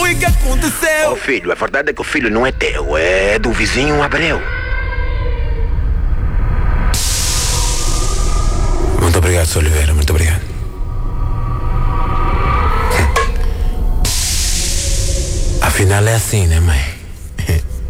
foi que aconteceu? Ô filho, a verdade é que o filho não é teu, é do vizinho Abreu. Muito obrigado, Sr. Oliveira, muito obrigado. Afinal é assim, né, mãe?